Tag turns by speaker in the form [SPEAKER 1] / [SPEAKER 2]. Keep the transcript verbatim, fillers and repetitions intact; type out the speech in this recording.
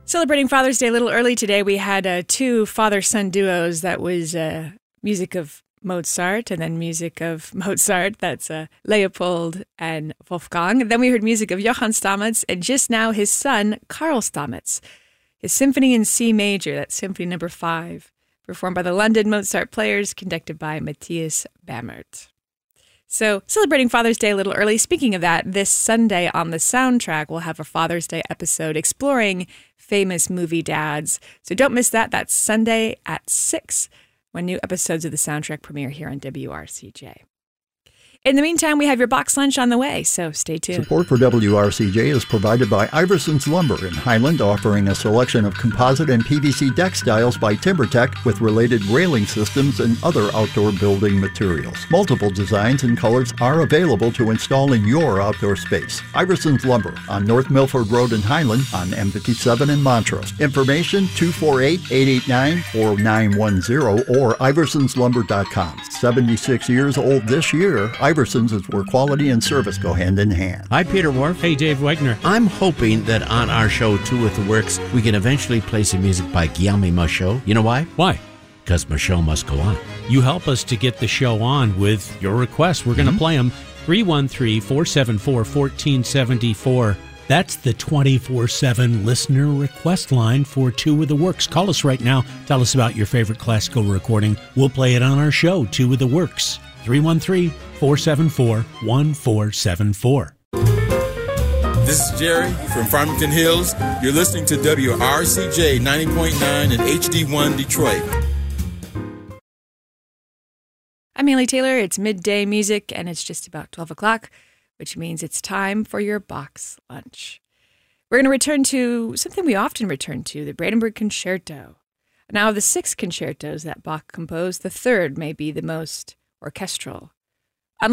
[SPEAKER 1] Celebrating Father's Day a little early today, we had uh, two father-son duos. That was uh, music of Mozart and then music of Mozart. That's uh, Leopold and Wolfgang. And then we heard music of Johann Stamitz and just now his son, Karl Stamitz. His Symphony in C Major, that's Symphony number five, performed by the London Mozart Players, conducted by Matthias Bamert. So, celebrating Father's Day a little early. Speaking of that, this Sunday on the Soundtrack, we'll have a Father's Day episode exploring famous movie dads. So don't miss that. That's Sunday at six, when new episodes of the Soundtrack premiere here on W R C J. In the meantime, we have your box lunch on the way, so stay tuned.
[SPEAKER 2] Support for W R C J is provided by Iverson's Lumber in Highland, offering a selection of composite and P V C deck styles by TimberTech with related railing systems and other outdoor building materials. Multiple designs and colors are available to install in your outdoor space. Iverson's Lumber on North Milford Road in Highland on M fifty-seven in Montrose. Information two four eight, eight eight nine, four nine one zero or iversons lumber dot com. seventy-six years old this year, Iversons is where quality and service go hand in hand.
[SPEAKER 3] Hi, Peter Wharf.
[SPEAKER 4] Hey, Dave Wegner.
[SPEAKER 3] I'm hoping that on our show, Two with the Works, we can eventually play some music by Guillaume Michaud. You know why?
[SPEAKER 4] Why?
[SPEAKER 3] Because Michaud must go on.
[SPEAKER 4] You help us to get the show on with your requests. We're going to mm-hmm. play them. three one three, four seven four, one four seven four. That's the twenty-four seven listener request line for Two with the Works. Call us right now. Tell us about your favorite classical recording. We'll play it on our show, Two with the Works. three one three, four seven four, one four seven four.
[SPEAKER 5] This is Jerry from Farmington Hills. You're listening to W R C J ninety point nine and H D one Detroit.
[SPEAKER 1] I'm Haley Taylor. It's midday music, and it's just about twelve o'clock, which means it's time for your box lunch. We're going to return to something we often return to, the Brandenburg Concerto. Now, of the six concertos that Bach composed, the third may be the most orchestral.